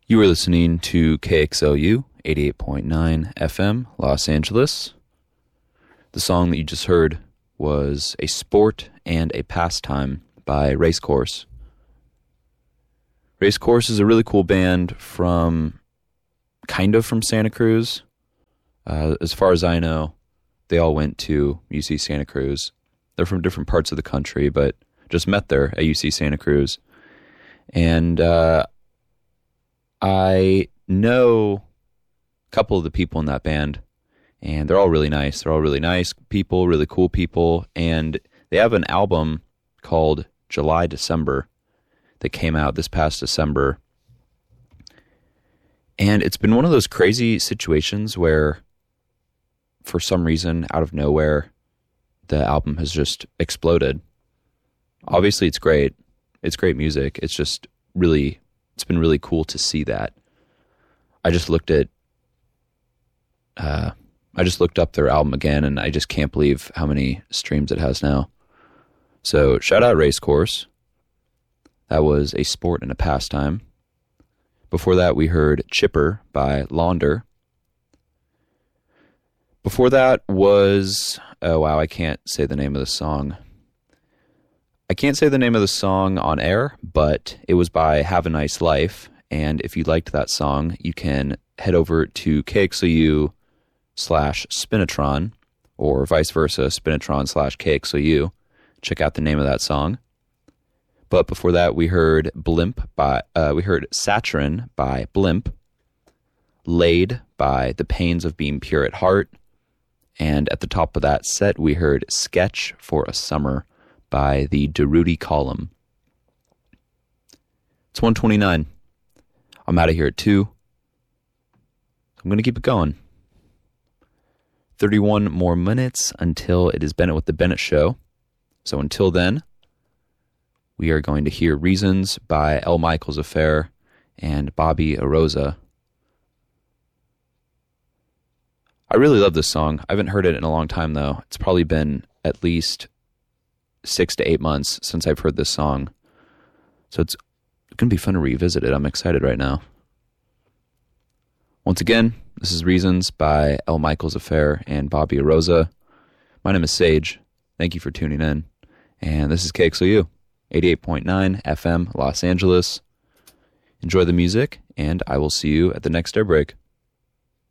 You were listening to KXLU 88.9 FM, Los Angeles. The song that you just heard was A Sport and a Pastime by Racecourse. Racecourse is a really cool band from Santa Cruz. As far as I know, they all went to UC Santa Cruz. They're from different parts of the country, but just met there at UC Santa Cruz. And I know a couple of the people in that band, and they're all really nice. They're all really nice people, really cool people, and they have an album called July December that came out this past December. And it's been one of those crazy situations where, for some reason, out of nowhere, the album has just exploded. Obviously, it's great. It's great music. It's just really, it's been really cool to see that. I just looked up their album again, and I just can't believe how many streams it has now. So, shout out Racecourse. That was A Sport and a Pastime. Before that, we heard Chipper by Launder. Before that was, I can't say the name of the song. I can't say the name of the song on air, but it was by Have a Nice Life. And if you liked that song, you can head over to KXLU/Spinatron, or vice versa, Spinatron/KXLU. Check out the name of that song. But before that, we heard Saturnine by Blimp, Laid by The Pains of Being Pure at Heart, and at the top of that set, we heard Sketch for a Summer by the Durruti Column. It's 1:29. I'm out of here at 2. I'm going to keep it going. 31 more minutes until it is Bennett with the Bennett Show. So until then, we are going to hear Reasons by L. Michaels Affair and Bobby Arosa. I really love this song. I haven't heard it in a long time, though. It's probably been at least 6 to 8 months since I've heard this song. So it's going to be fun to revisit it. I'm excited right now. Once again, this is Reasons by L. Michaels Affair and Bobby Arosa. My name is Sage. Thank you for tuning in. And this is KXLU, 88.9 FM, Los Angeles. Enjoy the music, and I will see you at the next air break.